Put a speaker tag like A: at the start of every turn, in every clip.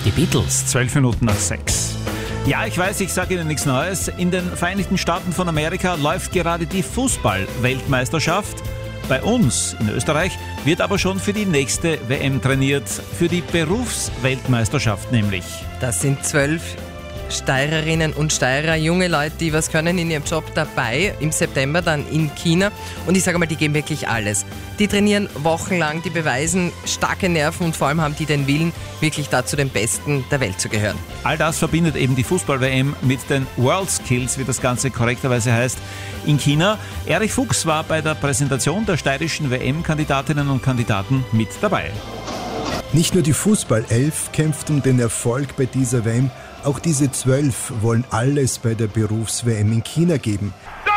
A: Die Beatles, 12:12. Ja, ich weiß, ich sage Ihnen nichts Neues. In den Vereinigten Staaten von Amerika läuft gerade die Fußball-Weltmeisterschaft. Bei uns in Österreich wird aber schon für die nächste WM trainiert, für die Berufsweltmeisterschaft nämlich.
B: Das sind 12 Steirerinnen und Steirer, junge Leute, die was können in ihrem Job dabei, im September dann in China. Und ich sage mal, die geben wirklich alles. Die trainieren wochenlang, die beweisen starke Nerven und vor allem haben die den Willen, wirklich da zu den Besten der Welt zu gehören.
A: All das verbindet eben die Fußball-WM mit den World Skills, wie das Ganze korrekterweise heißt, in China. Erich Fuchs war bei der Präsentation der steirischen WM-Kandidatinnen und Kandidaten mit dabei.
C: Nicht nur die Fußball-11 kämpft um den Erfolg bei dieser WM, auch diese 12 wollen alles bei der Berufs-WM in China geben.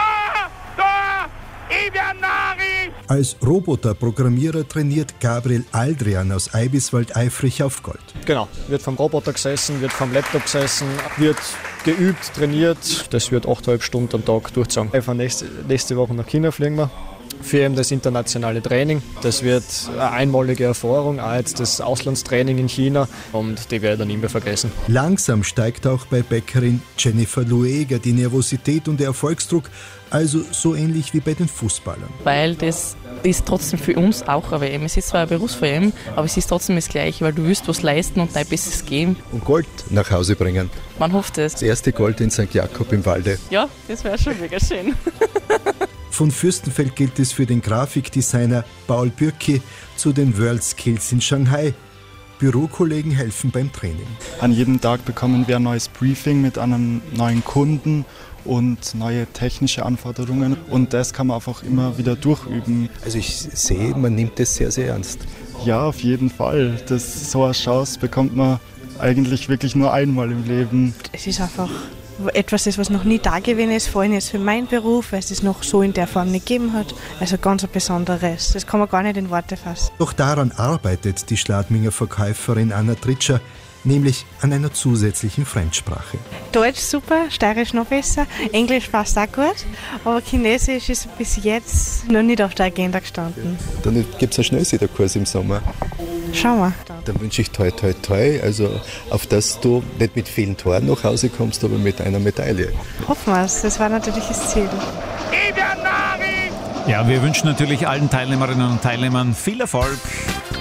C: Als Roboterprogrammierer trainiert Gabriel Aldrian aus Eibiswald eifrig auf Gold.
D: Genau, wird vom Roboter gesessen, wird vom Laptop gesessen, wird geübt, trainiert. Das wird 8,5 Stunden am Tag durchgezogen. Einfach nächste Woche nach China fliegen wir. Für eben das internationale Training. Das wird eine einmalige Erfahrung, auch jetzt das Auslandstraining in China und die werde ich dann nicht mehr vergessen.
C: Langsam steigt auch bei Bäckerin Jennifer Lueger die Nervosität und der Erfolgsdruck, also so ähnlich wie bei den Fußballern.
E: Weil das ist trotzdem für uns auch eine WM. Es ist zwar eine Berufs-WM, aber es ist trotzdem das Gleiche, weil du willst was leisten und dein Bestes geben.
C: Und Gold nach Hause bringen.
E: Man hofft es.
C: Das erste Gold in St. Jakob im Walde.
E: Ja, das wäre schon mega schön.
C: Von Fürstenfeld gilt es für den Grafikdesigner Paul Bürki zu den World Skills in Shanghai. Bürokollegen helfen beim Training.
F: An jedem Tag bekommen wir ein neues Briefing mit einem neuen Kunden und neue technische Anforderungen. Und das kann man einfach immer wieder durchüben.
C: Also ich sehe, man nimmt das sehr, sehr ernst.
F: Ja, auf jeden Fall. So eine Chance bekommt man eigentlich wirklich nur einmal im Leben.
G: Es ist einfach etwas, was noch nie da gewesen ist, vor allem jetzt für meinen Beruf, weil es das noch so in der Form nicht gegeben hat. Also ganz ein Besonderes. Das kann man gar nicht in Worte fassen.
C: Doch daran arbeitet die Schladminger Verkäuferin Anna Tritscher, nämlich an einer zusätzlichen Fremdsprache.
G: Deutsch super, Steirisch noch besser, Englisch passt auch gut, aber Chinesisch ist bis jetzt noch nicht auf der Agenda gestanden.
C: Dann gibt es einen Schnellsiederkurs im Sommer.
G: Schauen wir.
C: Dann wünsche ich toi toi toi, also auf dass du nicht mit vielen Toren nach Hause kommst, aber mit einer Medaille.
G: Hoffen wir es, das war natürlich das Ziel.
A: Ja, wir wünschen natürlich allen Teilnehmerinnen und Teilnehmern viel Erfolg.